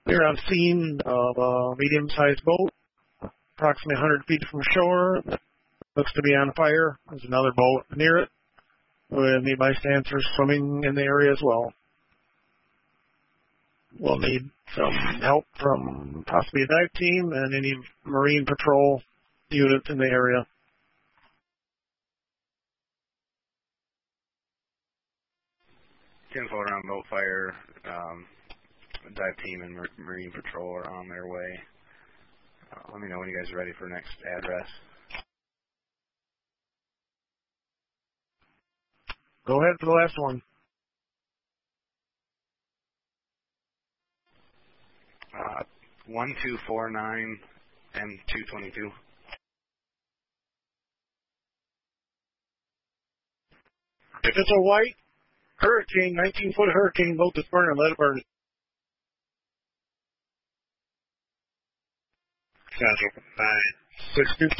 We're on scene of a medium-sized boat, approximately 100 feet from shore. Looks to be on fire. There's another boat near it, with the bystanders swimming in the area as well. We'll need some help from possibly a dive team and any Marine Patrol units in the area. Info around boat fire. Dive team and Marine Patrol are on their way. Let me know when you guys are ready for next address. Go ahead for the last one. 1249 M222. If it's a white hurricane, 19-foot hurricane boat that's burning, let it burn. Sounds 960.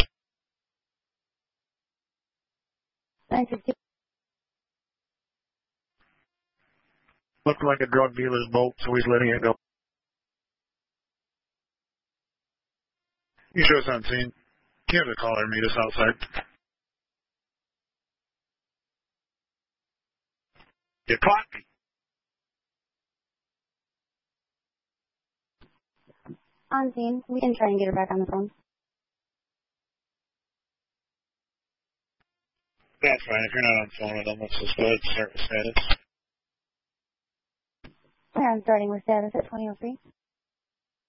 960. Looked like a drug dealer's boat, so he's letting it go. You show us on scene. Give the caller, meet us outside. You caught me. On scene. We can try and get her back on the phone. That's fine. If you're not on the phone with them, let's just go ahead and start with status. We're on starting with status at 2003.